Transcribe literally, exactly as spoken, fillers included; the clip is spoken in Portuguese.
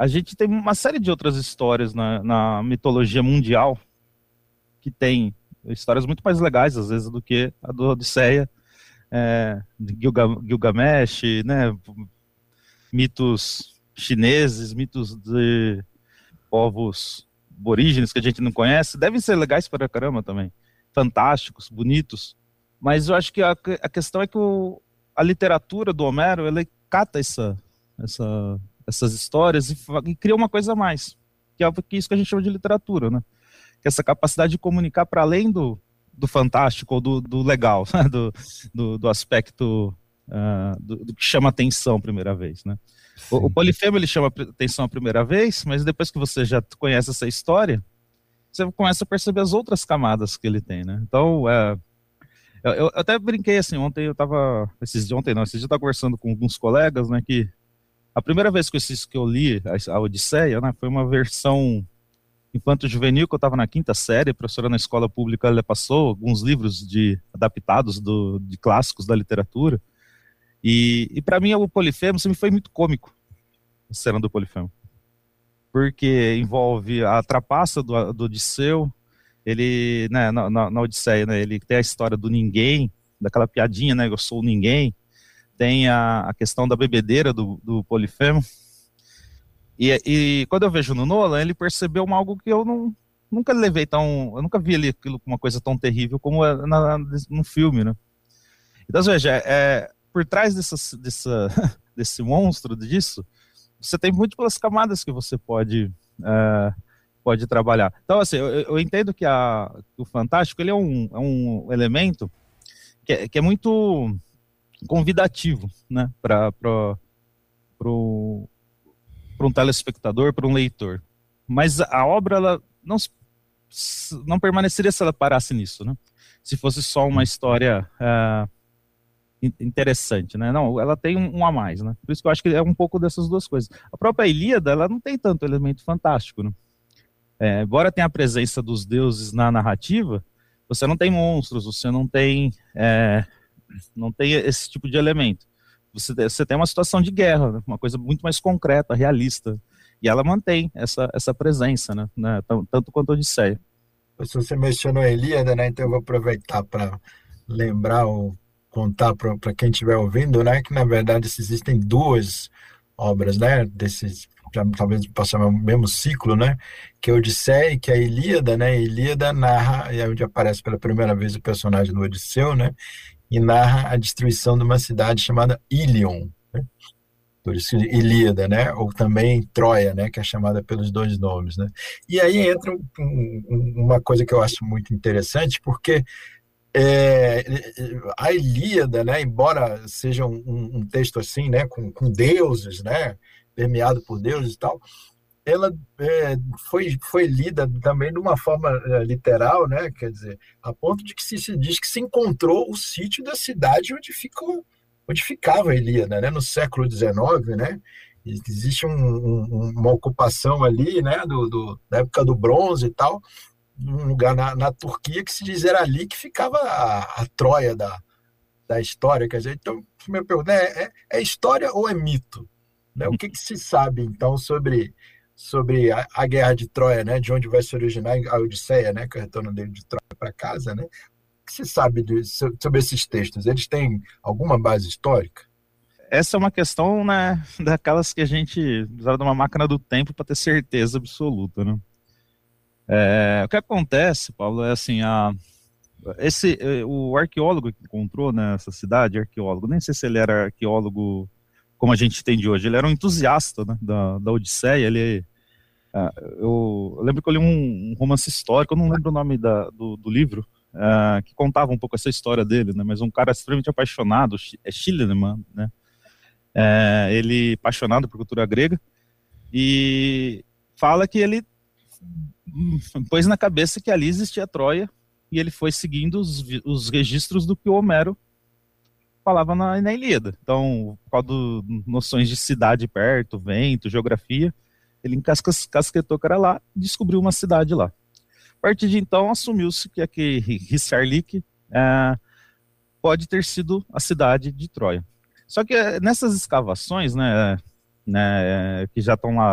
a gente tem uma série de outras histórias na, na mitologia mundial que tem histórias muito mais legais, às vezes, do que a do Odisseia, é, de Gilga, Gilgamesh, né, mitos chineses, mitos de povos aborígenes que a gente não conhece, devem ser legais para caramba também, fantásticos, bonitos, mas eu acho que a, a questão é que o, a literatura do Homero, ela cata essa, essa, essas histórias e, e cria uma coisa a mais, que é isso que a gente chama de literatura, né? Que é essa capacidade de comunicar para além do, do fantástico ou do, do legal, né? do, do, do aspecto uh, do, do que chama atenção a primeira vez, né? O, o Polifemo, ele chama atenção a primeira vez, mas depois que você já conhece essa história, você começa a perceber as outras camadas que ele tem, né? Então, é, eu, eu até brinquei assim, ontem eu tava, esses dias, ontem não, esses dias eu tava conversando com alguns colegas, né, que a primeira vez que eu, que eu li a, a Odisseia, né, foi uma versão infanto-juvenil, que eu estava na quinta série, a professora na escola pública, ela passou alguns livros de, adaptados do, de clássicos da literatura, e, e para mim o Polifemo sempre foi muito cômico, a cena do Polifemo, porque envolve a trapaça do, do Odisseu, ele, né, na, na, na Odisseia, né, ele tem a história do ninguém, daquela piadinha, né, eu sou o ninguém, tem a, a questão da bebedeira do, do Polifemo, e, e quando eu vejo no Nolan, ele percebeu uma, algo que eu não, nunca levei tão, eu nunca vi ali aquilo como uma coisa tão terrível como é na, no filme, né. Então, veja, é, é, por trás dessa, dessa, desse monstro, disso, você tem múltiplas camadas que você pode, é, pode trabalhar. Então, assim, eu, eu entendo que, a, que o fantástico, ele é um, é um elemento que é, que é muito convidativo, né, para um telespectador, para um leitor. Mas a obra, ela não, não permaneceria se ela parasse nisso, né? Se fosse só uma história é, interessante, né? Não, ela tem um, um a mais, né? Por isso que eu acho que é um pouco dessas duas coisas. A própria Ilíada, ela não tem tanto elemento fantástico, né? É, embora tenha a presença dos deuses na narrativa, você não tem monstros, você não tem, é, não tem esse tipo de elemento. Você, você tem uma situação de guerra, né? Uma coisa muito mais concreta, realista. E ela mantém essa, essa presença, né? né? Tanto quanto a Odisseia. Se você mencionou a Ilíada, né? Então eu vou aproveitar para lembrar ou contar para quem estiver ouvindo, né? Que na verdade existem duas obras, né? Desses, já, talvez possa o mesmo ciclo, né? Que é a Odisseia e que é a Ilíada, né? A Ilíada narra, é onde aparece pela primeira vez o personagem do Odisseu, né? E narra a destruição de uma cidade chamada Ilion, né? Por isso Ilíada, né? Ou também Troia, né? Que é chamada pelos dois nomes, né? E aí entra um, um, uma coisa que eu acho muito interessante, porque é, a Ilíada, né? Embora seja um, um texto assim, né? Com, com deuses, né? Permeado por deuses e tal, ela é, foi, foi lida também de uma forma é, literal, né? Quer dizer, a ponto de que se, se diz que se encontrou o sítio da cidade onde, ficou, onde ficava a Ilíada, né? No século dezenove, né? Existe um, um, uma ocupação ali, né? Do, do, da época do bronze e tal, num lugar na, na Turquia que se diz era ali que ficava a, a Troia da, da história. Quer dizer, então, minha pergunta é, é, é história ou é mito? Né? O que, que se sabe, então, sobre sobre a, a guerra de Troia, né, de onde vai se originar a Odisseia, né, que é o retorno dele de Troia para casa, né? O que se sabe de, sobre esses textos? Eles têm alguma base histórica? Essa é uma questão, né, daquelas que a gente precisa de uma máquina do tempo para ter certeza absoluta, né? É, o que acontece, Paulo, é assim, a, esse, o arqueólogo que encontrou nessa cidade, arqueólogo, nem sei se ele era arqueólogo como a gente tem de hoje, ele era um entusiasta, né, da, da Odisseia, ele, uh, eu, eu lembro que eu li um, um romance histórico, eu não lembro o nome da, do, do livro, uh, que contava um pouco essa história dele, né, mas um cara extremamente apaixonado, é Schliemann, né, uh, ele apaixonado por cultura grega, e fala que ele pôs na cabeça que ali existia Troia, e ele foi seguindo os, os registros do que o Homero falava na, na Ilíada. Então, por causa de noções de cidade perto, vento, geografia, ele encasquetou que era lá e descobriu uma cidade lá. A partir de então, assumiu-se que aquele Hissarlik é, pode ter sido a cidade de Troia. Só que nessas escavações, né, né que já estão lá